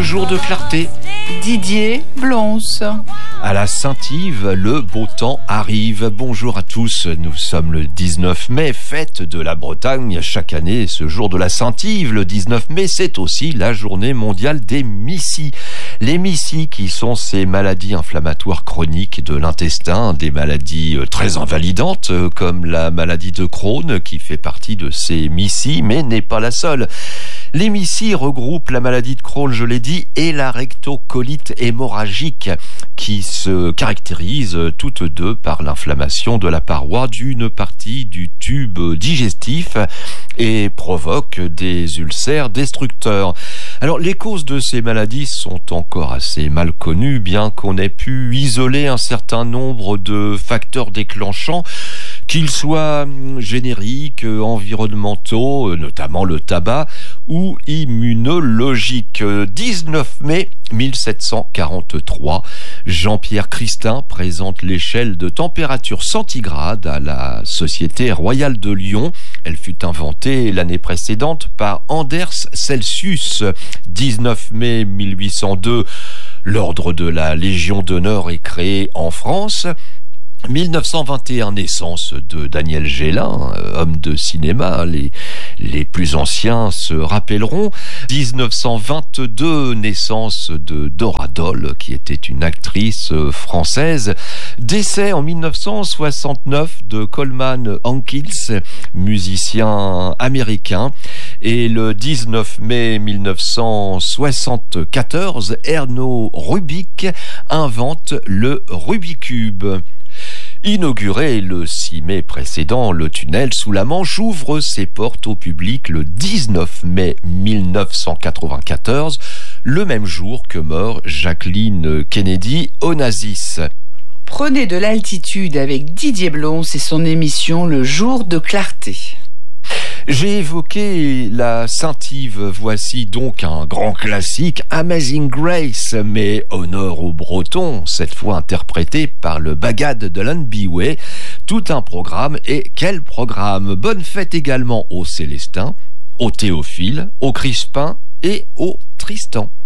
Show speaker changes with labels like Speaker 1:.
Speaker 1: jour de clarté.
Speaker 2: Didier Blons.
Speaker 1: À la Saint-Yves, le beau temps arrive. Bonjour à tous, nous sommes le 19 mai, fête de la Bretagne. Chaque année, ce jour de la Saint-Yves, le 19 mai, c'est aussi la journée mondiale des MICI. Les MICI qui sont ces maladies inflammatoires chroniques de l'intestin, des maladies très invalidantes comme la maladie de Crohn qui fait partie de ces MICI, mais n'est pas la seule. Les MICI regroupent la maladie de Crohn, je l'ai dit, et la rectocolite hémorragique qui se caractérisent toutes deux par l'inflammation de la paroi d'une partie du tube digestif et provoquent des ulcères destructeurs. Alors, les causes de ces maladies sont encore assez mal connues, bien qu'on ait pu isoler un certain nombre de facteurs déclenchants, qu'ils soient génériques, environnementaux, notamment le tabac, ou immunologiques. 19 mai 1743, Jean-Pierre Christin présente l'échelle de température centigrade à la Société royale de Lyon. Elle fut inventée l'année précédente par Anders Celsius. 19 mai 1802, l'ordre de la Légion d'honneur est créé en France. 1921, naissance de Daniel Gélin, homme de cinéma, les plus anciens se rappelleront. 1922, naissance de Dora Dole, qui était une actrice française. Décès en 1969 de Coleman Hawkins, musicien américain. Et le 19 mai 1974, Erno Rubik invente le Rubikube. Inauguré le 6 mai précédent, le tunnel sous la Manche ouvre ses portes au public le 19 mai 1994, le même jour que meurt Jacqueline Kennedy Onassis.
Speaker 2: Prenez de l'altitude avec Didier Blons et son émission Le jour de clarté.
Speaker 1: J'ai évoqué la Saint-Yves, voici donc un grand classique, Amazing Grace, mais honneur aux Bretons, cette fois interprété par le Bagad de l'Anbiway. Tout un programme, et quel programme! Bonne fête également aux Célestins, aux Théophile, aux Crispin et aux Tristan.